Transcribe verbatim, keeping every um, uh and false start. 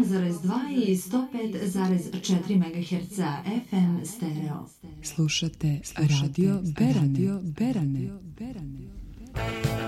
zarez dva i sto pet zarez četiri megaherca F M stereo. Slušate Radio Berane. Radio Berane.